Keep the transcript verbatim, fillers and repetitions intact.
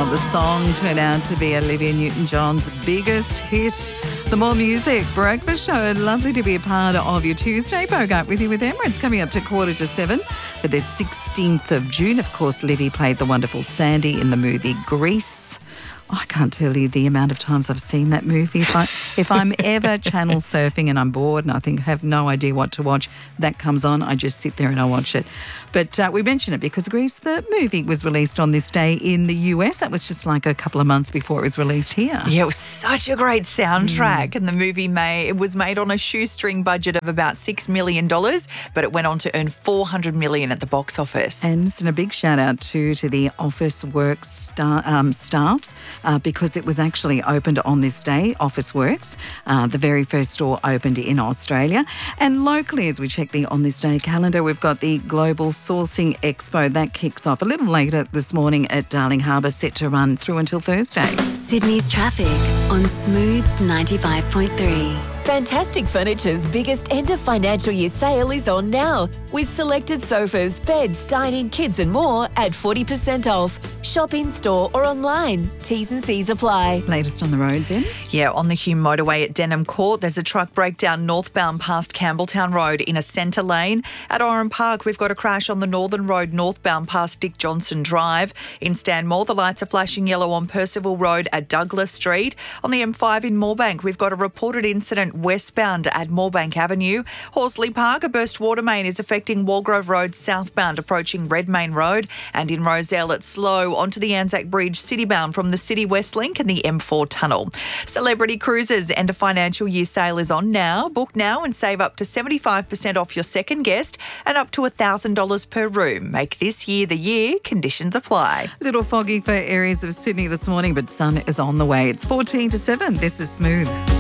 Well, the song turned out to be Olivia Newton-John's biggest hit. The More Music Breakfast Show. Lovely to be a part of your Tuesday program with you with Emma. It's coming up to quarter to seven for the sixteenth of June. Of course, Livy played the wonderful Sandy in the movie Grease. I can't tell you the amount of times I've seen that movie. If, I, if I'm ever channel surfing and I'm bored and I think I have no idea what to watch, that comes on, I just sit there and I watch it. But uh, we mention it because Grease, the movie, was released on this day in the U S. That was just like a couple of months before it was released here. Yeah, it was such a great soundtrack. Mm. And the movie may, it was made on a shoestring budget of about six million dollars, but it went on to earn four hundred million dollars at the box office. And a big shout out too to the Officeworks star, um, staffs. Uh, because it was actually opened on this day, Officeworks. Uh, the very first store opened in Australia. And locally, as we check the On This Day calendar, we've got the Global Sourcing Expo. That kicks off a little later this morning at Darling Harbour, set to run through until Thursday. Sydney's traffic on Smooth ninety-five point three. Fantastic Furniture's biggest end of financial year sale is on now, with selected sofas, beds, dining, kids and more at forty percent off. Shop in store or online. T's and C's apply. Latest on the roads, in? Yeah, on the Hume motorway at Denham Court, there's a truck breakdown northbound past Campbelltown Road in a centre lane. At Oran Park, we've got a crash on the Northern Road northbound past Dick Johnson Drive. In Stanmore, the lights are flashing yellow on Percival Road at Douglas Street. On the M five in Moorebank, we've got a reported incident westbound at Moorebank Avenue. Horsley Park, a burst water main is affecting Walgrove Road southbound approaching Redmayne Road. And in Roselle, it's slow onto the Anzac Bridge citybound from the City West Link and the M four tunnel. Celebrity Cruises end of financial year sale is on now. Book now and save up to seventy-five percent off your second guest and up to one thousand dollars per room. Make this year the year. Conditions apply. A little foggy for areas of Sydney this morning, but sun is on the way. It's fourteen to seven. This is Smooth.